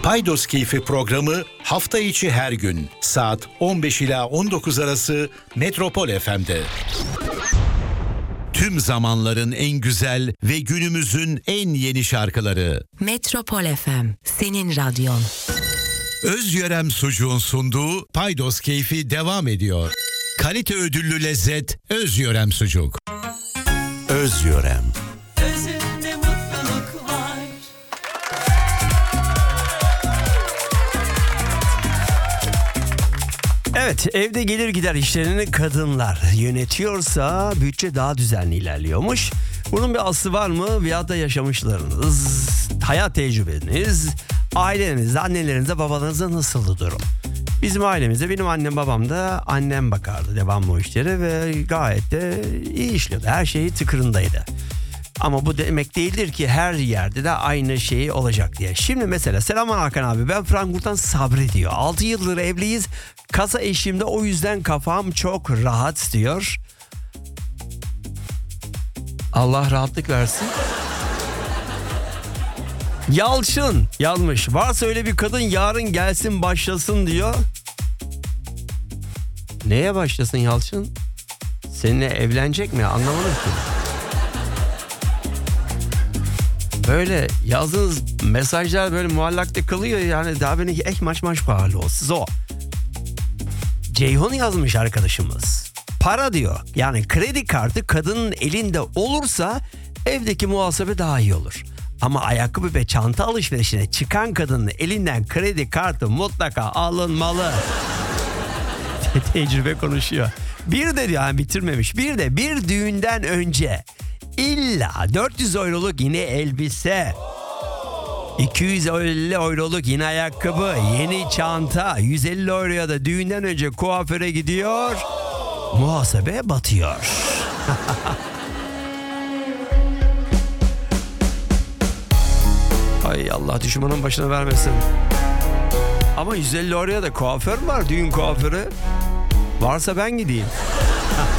Paydos Keyfi programı hafta içi her gün saat 15 ila 19 arası Metropol FM'de. Tüm zamanların en güzel ve günümüzün en yeni şarkıları. Metropol FM, senin radyon. Özyörem Sucuğun sunduğu Paydos Keyfi devam ediyor. Kalite ödüllü lezzet Özyörem Sucuk. Özyörem. Özünde mutluluk var. Evet, evde gelir gider işlerini kadınlar yönetiyorsa bütçe daha düzenli ilerliyormuş. Bunun bir aslı var mı? Veyahut da yaşamışlarınız, hayat tecrübeniz, ailenizde, annelerinizde, babalarınızda nasıldı durum? Bizim ailemizde benim annem babam da annem bakardı devamlı o işlere ve gayet de iyi işliyordu. Her şey tıkırındaydı. Ama bu demek değildir ki her yerde de aynı şey olacak diye. Şimdi mesela selamlar Hakan abi, ben Frankfurt'tan Sabri diyor. 6 yıldır evliyiz. Kasa eşimde, o yüzden kafam çok rahat diyor. Allah rahatlık versin. Yalçın yazmış. Varsa öyle bir kadın yarın gelsin başlasın diyor. Neye başlasın Yalçın? Seninle evlenecek mi? Anlamadım ki. Böyle yazdığınız mesajlar böyle muallakta kalıyor yani, daha beni maç pahalı olsun. O. Ceyhun yazmış arkadaşımız. Para diyor. Yani kredi kartı kadının elinde olursa evdeki muhasebe daha iyi olur. Ama ayakkabı ve çanta alışverişine çıkan kadının elinden kredi kartı mutlaka alınmalı. Tecrübe konuşuyor. Bir de diyor, yani bitirmemiş. Bir de bir düğünden önce illa 400 euroluk yine elbise, 250 euroluk yine ayakkabı, yeni çanta, 150 euroya da düğünden önce kuaföre gidiyor. Muhasebe batıyor. Ay Allah düşmanın başına vermesin. Ama 150 euroya da kuaför var, düğün kuaförü. Varsa ben gideyim.